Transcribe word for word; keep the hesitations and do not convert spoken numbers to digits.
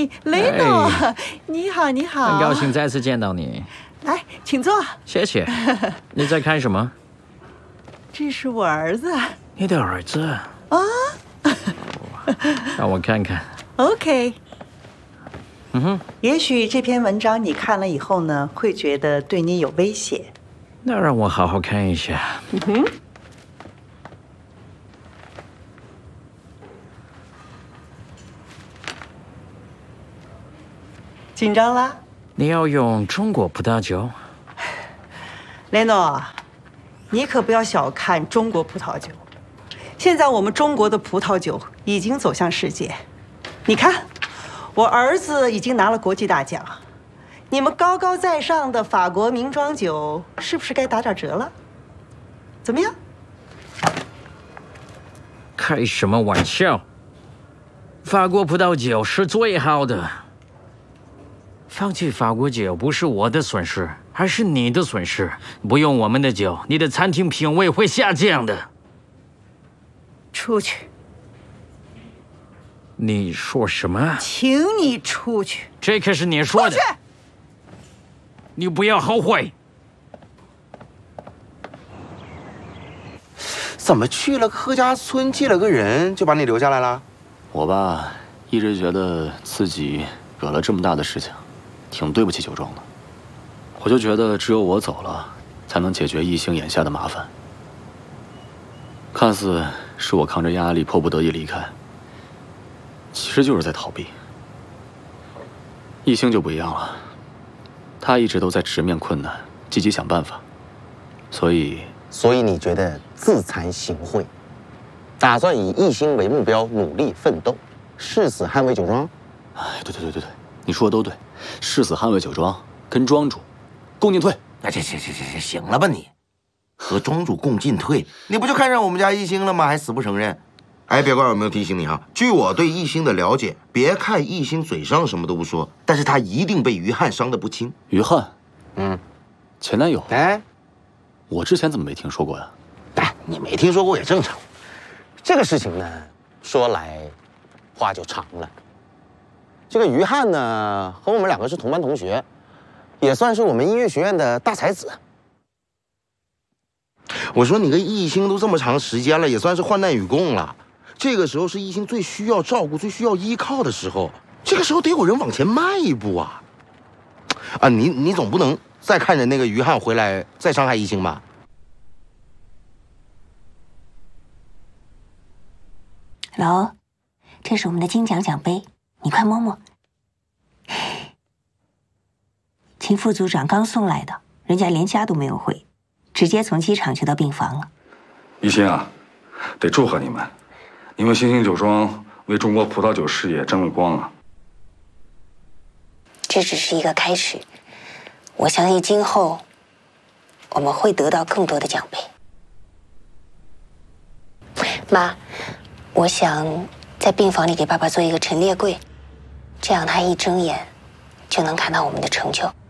哎，雷诺，你好，你好， 很高兴再次见到你。 来，请坐。 谢谢。你在看什么？ 这是我儿子。 你的儿子啊？ 哦， 让我看看。 OK。 嗯哼。 也许这篇文章你看了以后呢，会觉得对你有威胁。 那让我好好看一下。 嗯哼。紧张啦？ 你要用中国葡萄酒？ 雷诺，你可不要小看中国葡萄酒。现在我们中国的葡萄酒已经走向世界。你看，我儿子已经拿了国际大奖，你们高高在上的法国名庄酒是不是该打点折了？怎么样？ 开什么玩笑？法国葡萄酒是最好的。放弃法国酒不是我的损失，而是你的损失。不用我们的酒，你的餐厅品味会下降的。 出去！ 你说什么？ 请你出去！ 这可是你说的。 出去！ 你不要后悔。 怎么去了贺家村接了个人，就把你留下来了？ 我吧，一直觉得自己惹了这么大的事情。挺对不起酒庄的，我就觉得只有我走了，才能解决艺兴眼下的麻烦。看似是我扛着压力迫不得已离开，其实就是在逃避。艺兴就不一样了，他一直都在直面困难，积极想办法，所以， 所以你觉得自惭形秽，打算以艺兴为目标努力奋斗，誓死捍卫酒庄？ 哎，对对对对对，你说的都对。誓死捍卫酒庄，跟庄主共进退。 哎，行行行行行，行了吧你，和庄主共进退，你不就看上我们家艺兴了吗？还死不承认？哎，别怪我没有提醒你哈。据我对艺兴的了解，别看艺兴嘴上什么都不说，但是他一定被于汉伤得不轻。 于汉， 嗯， 前男友。 哎， 我之前怎么没听说过呀？ 哎，你没听说过也正常。这个事情呢，说来话就长了。这个于汉呢，和我们两个是同班同学，也算是我们音乐学院的大才子。 我说你跟艺兴都这么长时间了，也算是患难与共了。这个时候是艺兴最需要照顾、最需要依靠的时候，这个时候得有人往前迈一步啊！啊，你你总不能再看着那个于汉回来再伤害艺兴吧？ 老，这是我们的金奖奖杯。你快摸摸，秦副组长刚送来的，人家连家都没有回，直接从机场就到病房了。 一心啊，得祝贺你们，你们新兴酒庄为中国葡萄酒事业争了光啊！ 这只是一个开始，我相信今后我们会得到更多的奖杯。妈，我想在病房里给爸爸做一个陈列柜。这样他一睁眼，就能看到我们的成就。